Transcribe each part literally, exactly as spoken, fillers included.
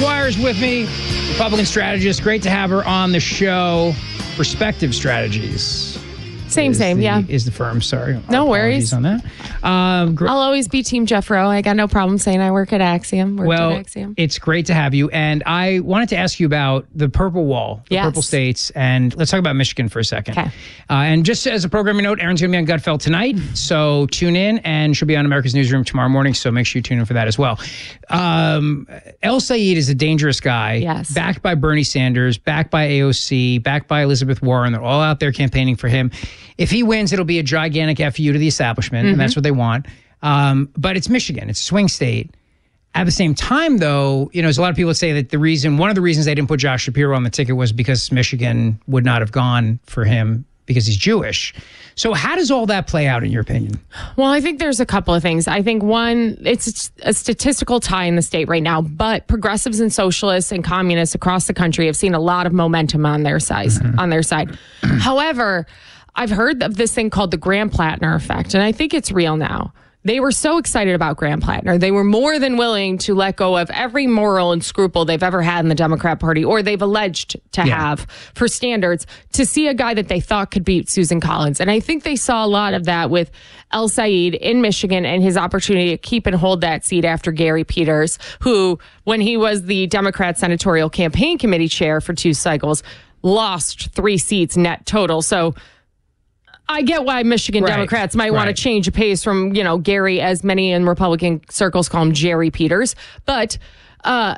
McGuire is with me, Republican strategist. Great to have her on the show. Perspective Strategies. Same, same, the, yeah. Is the firm, sorry. No worries. on that. Um, gr- I'll always be Team Jeff Rowe. I got no problem saying I work at Axiom. Worked well, at Axiom. It's great to have you. And I wanted to ask you about the Purple Wall, the Yes. Purple States. And let's talk about Michigan for a second. Okay. Uh, and just as a programming note, Erin's going to be on Gutfeld tonight. So tune in, and she'll be on America's Newsroom tomorrow morning. So make sure you tune in for that as well. Um, El Sayed is a dangerous guy. Yes. Backed by Bernie Sanders, backed by A O C, backed by Elizabeth Warren. They're all out there campaigning for him. If he wins, it'll be a gigantic F U to the establishment, mm-hmm. and that's what they want. Um, but it's Michigan. It's a swing state. At the same time, though, you know, there's a lot of people that say that the reason, one of the reasons they didn't put Josh Shapiro on the ticket was because Michigan would not have gone for him because he's Jewish. So how does all that play out in your opinion? Well, I think there's a couple of things. I think one, it's a statistical tie in the state right now, but progressives and socialists and communists across the country have seen a lot of momentum on their side. Mm-hmm. On their side. However, I've heard of this thing called the Graham-Plattner effect, and I think it's real now. They were so excited about Graham-Plattner. They were more than willing to let go of every moral and scruple they've ever had in the Democrat Party, or they've alleged to yeah. have for standards, to see a guy that they thought could beat Susan Collins. And I think they saw a lot of that with El Sayed in Michigan and his opportunity to keep and hold that seat after Gary Peters, who, when he was the Democrat Senatorial Campaign Committee chair for two cycles, lost three seats net total. So I get why Michigan right. Democrats might right. want to change a pace from, you know, Gary, as many in Republican circles call him Jerry Peters. But uh,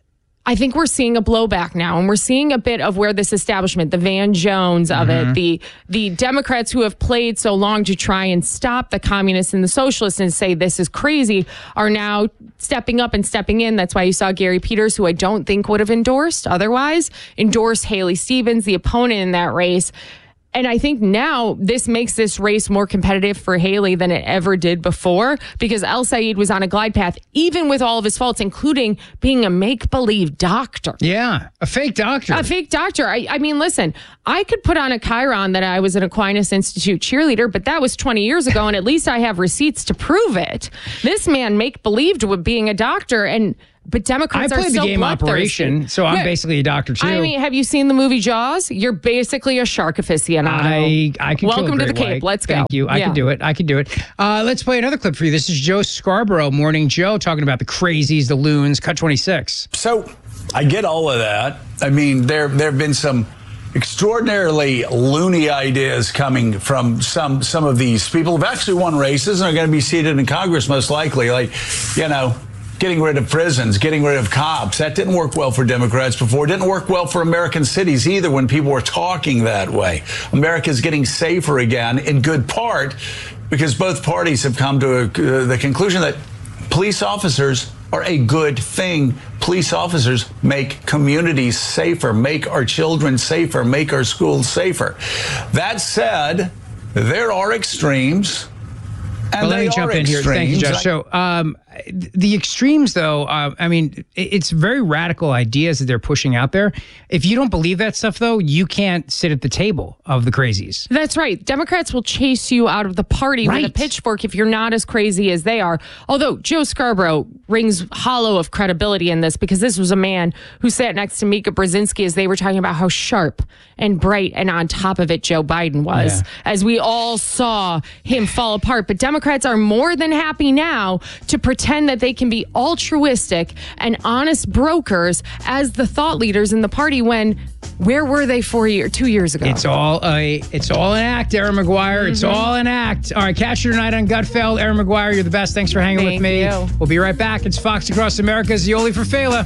I think we're seeing a blowback now, and we're seeing a bit of where this establishment, the Van Jones of mm-hmm. it, the the Democrats who have played so long to try and stop the communists and the socialists and say this is crazy, are now stepping up and stepping in. That's why you saw Gary Peters, who I don't think would have endorsed otherwise, endorse Haley Stevens, the opponent in that race. And I think now this makes this race more competitive for Haley than it ever did before, because El Sayed was on a glide path, even with all of his faults, including being a make-believe doctor. Yeah, a fake doctor. A fake doctor. I, I mean, listen, I could put on a chyron that I was an Aquinas Institute cheerleader, but that was twenty years ago, and at least I have receipts to prove it. This man make-believed with being a doctor, and but Democrats I are played so the game Operation, so I'm yeah. basically a doctor too. I mean, have you seen the movie Jaws? You're basically a shark aficionado. I, I can Welcome kill to the White. Cape. Let's go. Thank you. I yeah. can do it. I can do it. Uh, let's play another clip for you. This is Joe Scarborough, Morning Joe, talking about the crazies, the loons, Cut twenty-six. So I get all of that. I mean, there there have been some extraordinarily loony ideas coming from some some of these people who've actually won races and are going to be seated in Congress most likely. Like, you know, getting rid of prisons, getting rid of cops. That didn't work well for Democrats before. It didn't work well for American cities either when people were talking that way. America's getting safer again, in good part because both parties have come to a, uh, the conclusion that police officers are a good thing. Police officers make communities safer, make our children safer, make our schools safer. That said, there are extremes. And well, let me jump in here. Thank you, Josh. So, um, the extremes, though, uh, I mean, it's very radical ideas that they're pushing out there. If you don't believe that stuff, though, you can't sit at the table of the crazies. That's right. Democrats will chase you out of the party right. with a pitchfork if you're not as crazy as they are. Although Joe Scarborough rings hollow of credibility in this, because this was a man who sat next to Mika Brzezinski as they were talking about how sharp and bright and on top of it Joe Biden was, yeah. as we all saw him fall apart. But Democrats are more than happy now to pretend that they can be altruistic and honest brokers as the thought leaders in the party, when where were they four years, two years ago? It's all a, it's all an act, Erin McGuire. Mm-hmm. It's all an act. All right, catch you tonight on Gutfeld. Erin McGuire, you're the best. Thanks for hanging Thank with me. You. We'll be right back. It's Fox Across America's Yoli for Fela.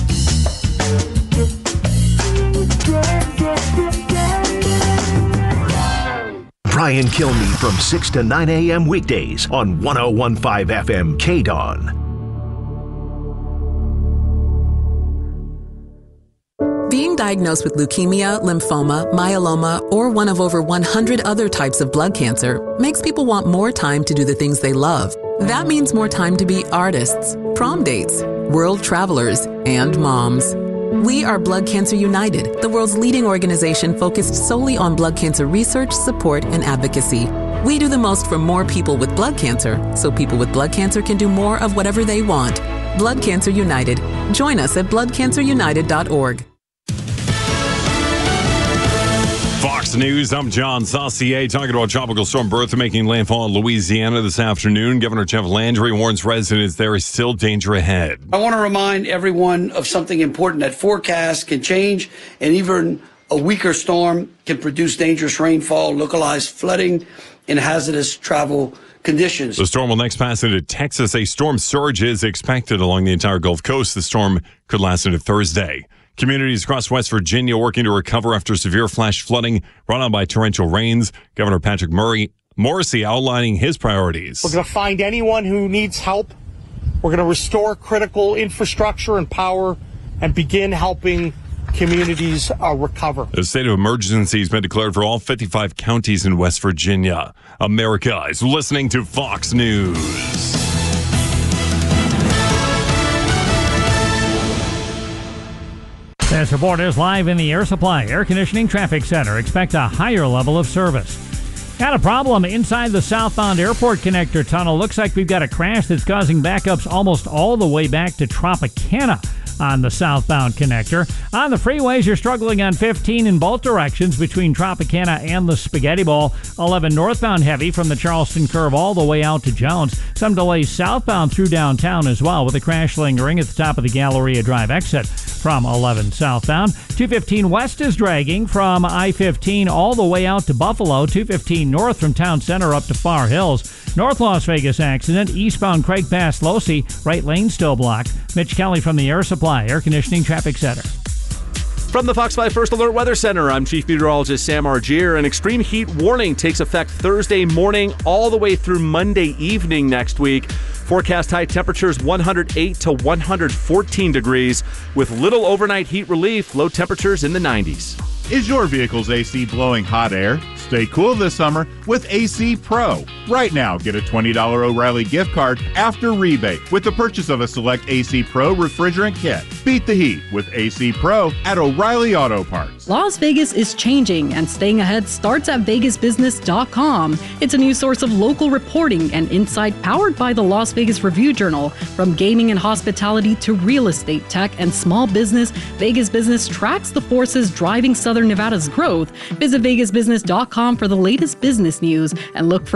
Brian Kilmeade from six to nine a.m. weekdays on one oh one point five F M K D O N. Being diagnosed with leukemia, lymphoma, myeloma, or one of over one hundred other types of blood cancer makes people want more time to do the things they love. That means more time to be artists, prom dates, world travelers, and moms. We are Blood Cancer United, the world's leading organization focused solely on blood cancer research, support, and advocacy. We do the most for more people with blood cancer, so people with blood cancer can do more of whatever they want. Blood Cancer United. Join us at blood cancer united dot org. Fox News, I'm John Saucier, talking about Tropical Storm Bertha making landfall in Louisiana this afternoon. Governor Jeff Landry warns residents there is still danger ahead. I want to remind everyone of something important, that forecasts can change, and even a weaker storm can produce dangerous rainfall, localized flooding, and hazardous travel conditions. The storm will next pass into Texas. A storm surge is expected along the entire Gulf Coast. The storm could last into Thursday. Communities across West Virginia working to recover after severe flash flooding brought on by torrential rains. Governor Patrick Murray Morrissey outlining his priorities. We're going to find anyone who needs help. We're going to restore critical infrastructure and power and begin helping communities uh, recover. A state of emergency has been declared for all fifty-five counties in West Virginia. America is listening to Fox News. This report is live in the Air Supply Air Conditioning Traffic Center. Expect a higher level of service. Got a problem inside the southbound airport connector tunnel. Looks like we've got a crash that's causing backups almost all the way back to Tropicana on the southbound connector. On the freeways, you're struggling on fifteen in both directions between Tropicana and the Spaghetti Bowl. eleven northbound heavy from the Charleston curve all the way out to Jones. Some delays southbound through downtown as well, with a crash lingering at the top of the Galleria Drive exit from eleven southbound. two fifteen west is dragging from I fifteen all the way out to Buffalo. two fifteen north from Town Center up to Far Hills. North Las Vegas accident, eastbound Craig Pass Losi, right lane still blocked. Mitch Kelly from the Air Supply Air Conditioning Traffic Center. From the Fox five First Alert Weather Center, I'm Chief Meteorologist Sam Argier. An extreme heat warning takes effect Thursday morning all the way through Monday evening next week. Forecast high temperatures one hundred eight to one hundred fourteen degrees with little overnight heat relief, low temperatures in the nineties. Is your vehicle's A C blowing hot air? Stay cool this summer with A C Pro. Right now, get a twenty dollars O'Reilly gift card after rebate with the purchase of a select A C Pro refrigerant kit. Beat the heat with A C Pro at O'Reilly Auto Parts. Las Vegas is changing, and staying ahead starts at vegas business dot com. It's a new source of local reporting and insight powered by the Las Vegas Review-Journal. From gaming and hospitality to real estate, tech, and small business, Vegas Business tracks the forces driving Southern Nevada's growth. Visit vegas business dot com for the latest business news and look for